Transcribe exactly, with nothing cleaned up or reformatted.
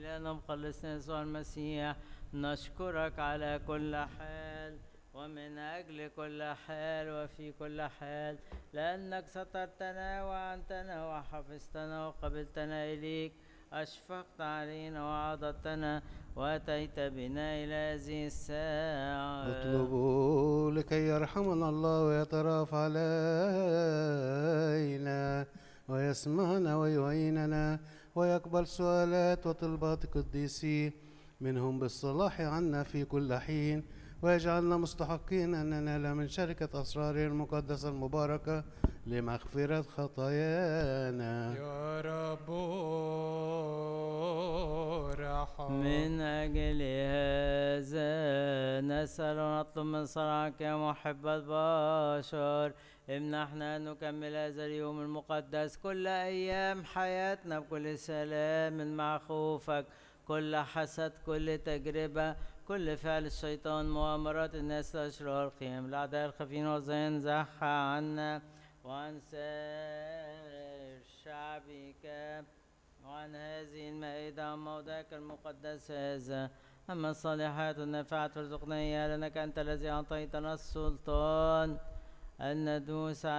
إلهنا مخلصنا يسوع المسيح، نشكرك على كل حال ومن أجل كل حال وفي كل حال، لأنك سترتنا وعنتنا وحفظتنا وقبلتنا إليك، أشفقت علينا وعضدتنا وأتيت بنا إلى هذه الساعة. اطلبوا لكي يرحمنا الله ويترأف علينا ويسمعنا ويعيننا ويقبل سؤالات وطلبات القديسين منهم بالصلاح عنا في كل حين، ويجعلنا مستحقين أن ننال من شركة أسراره المقدسة المباركة لمغفرة خطايانا. يا رب ارحم. من أجل هذا نسأل ونطلب من صنعك يا محب البشر، امنحنا أن نكمل هذا اليوم المقدس كل أيام حياتنا بكل سلام مع خوفك، كل حسد، كل تجربة، كل فعل الشيطان، مؤامرات الناس الأشرار، قيام الأعداء الخفين والزين، زحها عنا وعن سائر شعبك وعن هذه المائدة عن موضعك المقدس هذا. أما الصالحات والنافعات فارزقنا إياها، لأنك أنت الذي أعطيتنا السلطان أن ندوس